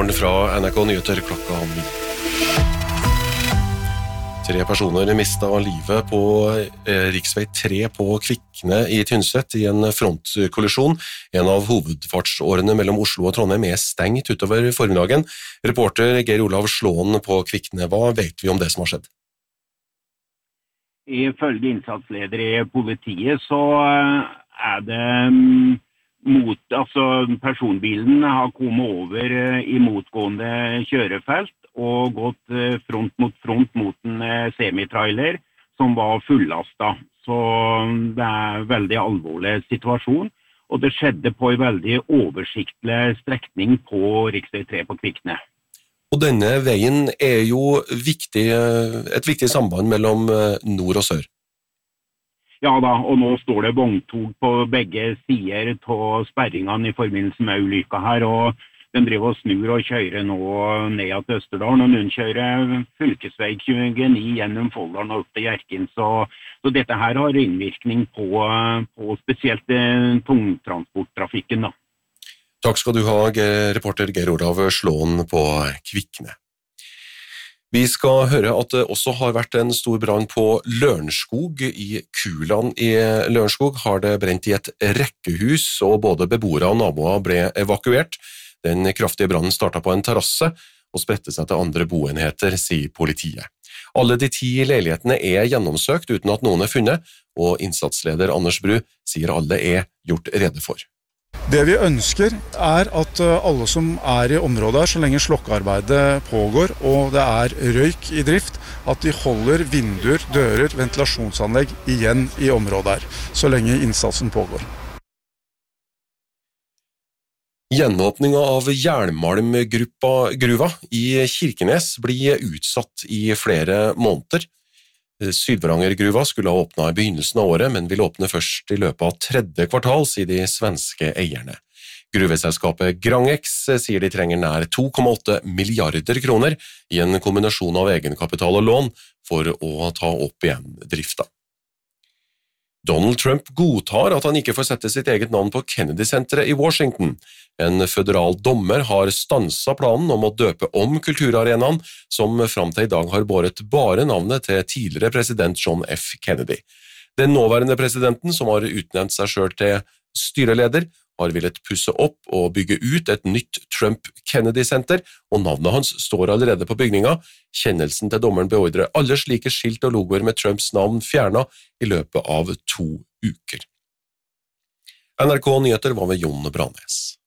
Nyhetsmorgen fra NRK Nyheter klokka 9. 3 personer mistet livet på riksvei 3 på Kvikne i Tynset i en frontkollisjon. En av hovedfartsårene mellom Oslo og Trondheim stengt utover formiddagen. Reporter Geir Olav Slåen på Kvikne, hva vet vi om det som har skjedd? Ifølge innsatsleder i politiet så det personbilen har kommet over i motgående kjørefelt og gått front mot en semitrailer som var fullastet. Så det veldig alvorlig situasjon, og det skjedde på en veldig oversiktlig strekning på riksvei 3 på Kvikne. Og denne veien jo et viktig samband mellom nord og sør. Ja da, og nå står det vogntog på begge sider av sperringene i forbindelse med ulykka her, og den driver og snur og kjører nå ned til Østerdalen, og noen kjører fylkesvei 29 gjennom Folldalen og opp til Hjerkinn, så dette her har innvirkning på spesielt tungtransporttrafikken da. Takk skal du ha, reporter Geir Olav Slåen på Kvikne. Vi skal høre at det også har vært en stor brann på Lørenskog. I Kuland i Lørenskog har det brent i et rekkehus, og både beboere og naboer ble evakuert. Den kraftige brannen startet på en terrasse og spredte seg til andre boenheter, sier politiet. Alle de 10 leilighetene gjennomsøkt uten at noen funnet, og innsatsleder Anders Bru sier alle gjort rede for. Det vi ønsker at alle som i området så lenge slokkearbeidet pågår og det røyk i drift, at de holder vinduer, dører, ventilasjonsanlegg igjen i området så lenge innsatsen pågår. Gjenåpningen av jernmalmgruva i Kirkenes blir utsatt i flere måneder. Sydvarangergruva skulle ha åpnet i begynnelsen av året, men vil åpne først i løpet av 3. kvartal, sier de svenske eierne. Gruveselskapet Grangex sier de trenger nær 2,8 milliarder kroner i en kombinasjon av egenkapital og lån for å ta opp igjen drifta. Donald Trump godtar at han ikke får sette sitt eget navn på Kennedy-senteret i Washington. En føderal dommer har stanset planen om å døpe om kulturarenaen, som frem til i dag har båret bare navnet til tidligere president John F. Kennedy. Den nåværende presidenten, som har utnevnt seg selv til styreleder, har villet pusse opp og bygge ut et nytt Trump-Kennedy-senter, og navnet hans står allerede på bygninga. Kjennelsen til dommeren beordrer alle slike skilt og logoer med Trumps navn fjernet i løpet av 2 uker. NRK Nyheter var ved Jon Branes.